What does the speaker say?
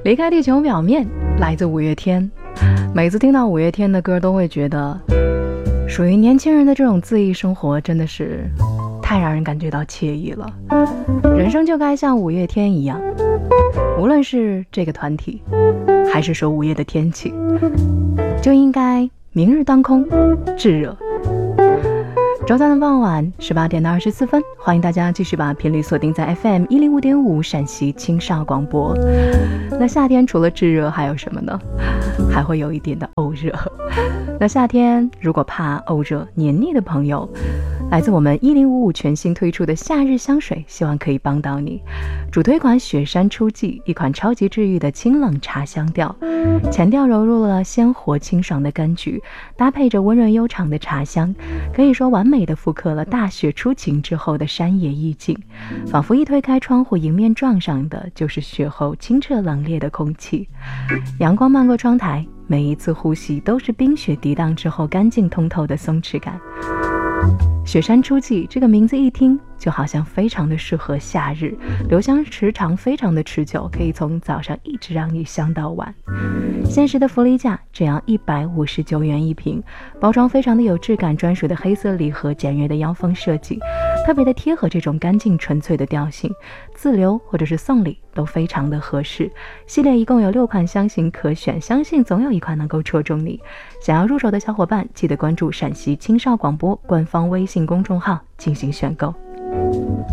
离开地球表面，来自五月天。每次听到五月天的歌，都会觉得属于年轻人的这种恣意生活真的是太让人感觉到惬意了。人生就该像五月天一样，无论是这个团体还是说午夜的天气，就应该明日当空，炙热。周三的傍晚18点到24分，欢迎大家继续把频率锁定在 FM 105.5陕西青少广播。那夏天除了炙热还有什么呢？还会有一点的沤热。那夏天如果怕沤热黏腻的朋友，来自我们1055全新推出的夏日香水，希望可以帮到你。主推款雪山初霁，一款超级治愈的清冷茶香调，前调融入了鲜活清爽的柑橘，搭配着温润悠长的茶香，可以说完美的复刻了大雪初晴之后的山野意境，仿佛一推开窗户，迎面撞上的就是雪后清澈冷冽的空气。阳光漫过窗台，每一次呼吸都是冰雪涤荡之后干净通透的松弛感。雪山初霁这个名字一听就好像非常的适合夏日，留香时长非常的持久，可以从早上一直让你香到晚。限时的福利价这样159元一瓶，包装非常的有质感，专属的黑色礼盒，简约的腰封设计，特别的贴合这种干净纯粹的调性，自留或者是送礼都非常的合适。系列一共有6款香型可选，相信总有一款能够戳中你。想要入手的小伙伴，记得关注陕西青少广播官方微信公众号进行选购。